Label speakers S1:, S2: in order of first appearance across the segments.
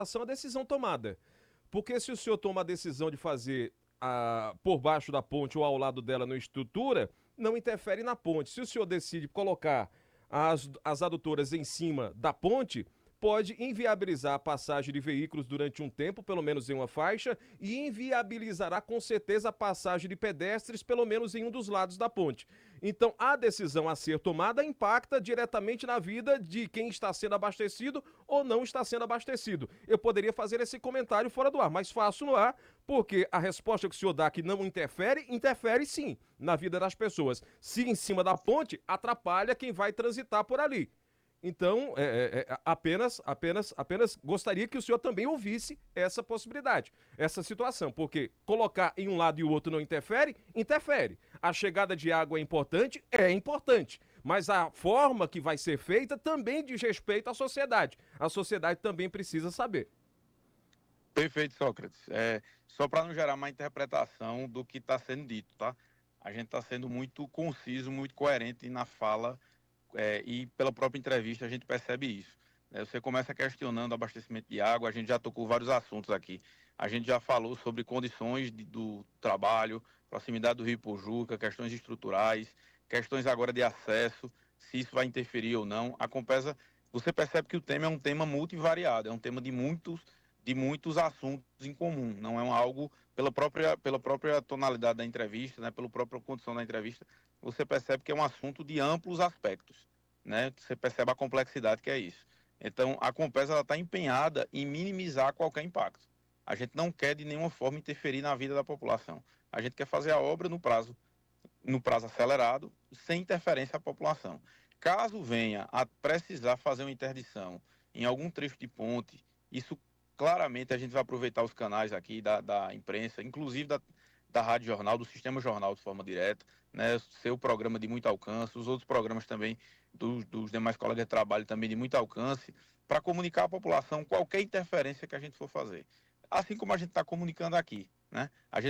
S1: a decisão tomada. Porque se o senhor toma a decisão de fazer por baixo da ponte ou ao lado dela na estrutura, não interfere na ponte. Se o senhor decide colocar as adutoras em cima da ponte, pode inviabilizar a passagem de veículos durante um tempo, pelo menos em uma faixa, e inviabilizará com certeza a passagem de pedestres, pelo menos em um dos lados da ponte. Então, a decisão a ser tomada impacta diretamente na vida de quem está sendo abastecido ou não está sendo abastecido. Eu poderia fazer esse comentário fora do ar, mas faço no ar, porque a resposta que o senhor dá que não interfere, interfere sim na vida das pessoas. Se em cima da ponte, atrapalha quem vai transitar por ali. Então, apenas gostaria que o senhor também ouvisse essa possibilidade, essa situação, porque colocar em um lado e o outro não interfere? Interfere. A chegada de água é importante, mas a forma que vai ser feita também diz respeito à sociedade. A sociedade também precisa saber.
S2: Perfeito, Sócrates. Só para não gerar uma interpretação do que está sendo dito, tá? A gente está sendo muito conciso, muito coerente na fala, e pela própria entrevista a gente percebe isso. Você começa questionando o abastecimento de água, a gente já tocou vários assuntos aqui. A gente já falou sobre condições do trabalho, proximidade do Rio Pojuca, questões estruturais, questões agora de acesso, se isso vai interferir ou não. A Compesa, você percebe que o tema é um tema multivariado, é um tema de muitos assuntos em comum, não é algo pela própria tonalidade da entrevista, né, pela própria condição da entrevista, você percebe que é um assunto de amplos aspectos, né? Você percebe a complexidade que é isso. Então, a Compesa está empenhada em minimizar qualquer impacto. A gente não quer de nenhuma forma interferir na vida da população. A gente quer fazer a obra no prazo acelerado, sem interferência à população. Caso venha a precisar fazer uma interdição em algum trecho de ponte, isso claramente a gente vai aproveitar os canais aqui da imprensa, inclusive da Rádio Jornal, do Sistema Jornal de forma direta, né, seu programa de muito alcance, os outros programas também dos demais colegas de trabalho também de muito alcance, para comunicar à população qualquer interferência que a gente for fazer. Assim como a gente está comunicando aqui, né?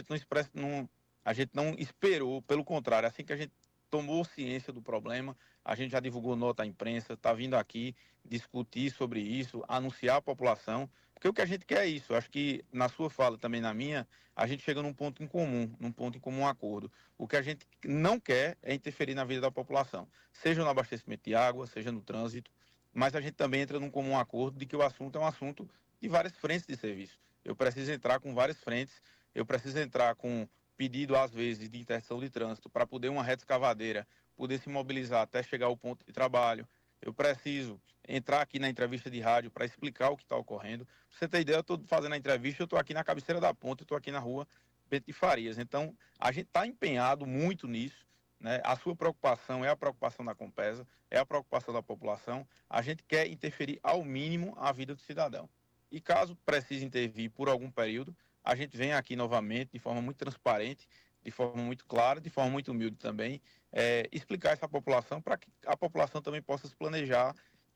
S2: A gente não esperou, pelo contrário, assim que a gente tomou ciência do problema, a gente já divulgou nota à imprensa, está vindo aqui discutir sobre isso, anunciar à população, porque o que a gente quer é isso. Acho que na sua fala, também na minha, a gente chega num ponto em comum acordo. O que a gente não quer é interferir na vida da população, seja no abastecimento de água, seja no trânsito, mas a gente também entra num comum acordo de que o assunto é um assunto de várias frentes de serviço. Eu preciso entrar com várias frentes, eu preciso entrar com pedido, às vezes, de interdição de trânsito para poder uma reta escavadeira poder se mobilizar até chegar ao ponto de trabalho. Eu preciso entrar aqui na entrevista de rádio para explicar o que está ocorrendo. Pra você ter ideia, eu estou fazendo a entrevista, eu estou aqui na cabeceira da ponte, eu estou aqui na rua Bento de Farias. Então, a gente está empenhado muito nisso. Né? A sua preocupação é a preocupação da Compesa, é a preocupação da população. A gente quer interferir ao mínimo a vida do cidadão. E caso precise intervir por algum período, a gente vem aqui novamente de forma muito transparente, de forma muito clara, de forma muito humilde também, explicar essa população para que a população também possa se planejar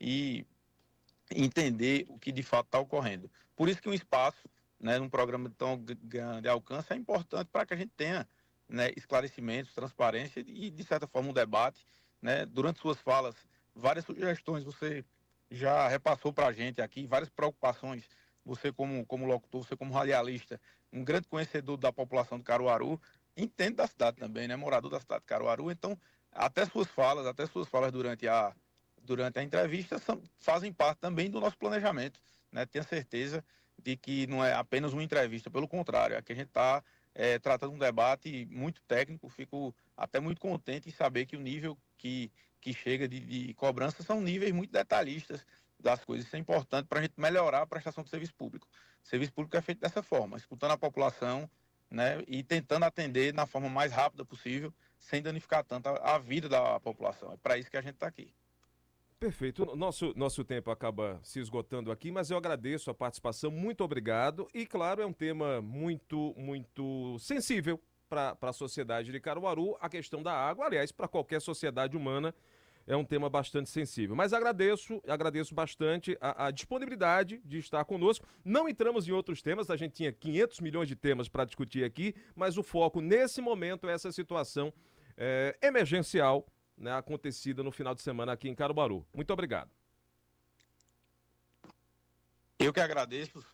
S2: e entender o que de fato está ocorrendo. Por isso que um espaço, né, num programa de tão grande alcance é importante para que a gente tenha, né, esclarecimentos, transparência e, de certa forma, um debate. Né? Durante suas falas, várias sugestões você já repassou para a gente aqui, várias preocupações. Você como locutor, você como radialista, um grande conhecedor da população de Caruaru, entende da cidade também, né? Morador da cidade de Caruaru. Então, até suas falas durante a entrevista fazem parte também do nosso planejamento. Né? Tenha certeza de que não é apenas uma entrevista, pelo contrário, aqui a gente está tratando um debate muito técnico, fico até muito contente em saber que o nível que chega de cobrança são níveis muito detalhistas das coisas. Isso é importante para a gente melhorar a prestação do serviço público. O serviço público é feito dessa forma, escutando a população, né, e tentando atender na forma mais rápida possível, sem danificar tanto a vida da população. É para isso que a gente está aqui.
S1: Perfeito. Nosso tempo acaba se esgotando aqui, mas eu agradeço a participação, muito obrigado. E, claro, é um tema muito sensível para a sociedade de Caruaru, a questão da água, aliás, para qualquer sociedade humana, é um tema bastante sensível. Mas agradeço bastante a disponibilidade de estar conosco. Não entramos em outros temas, a gente tinha 500 milhões de temas para discutir aqui, mas o foco nesse momento é essa situação emergencial, né, acontecida no final de semana aqui em Caruaru. Muito obrigado.
S2: Eu que agradeço,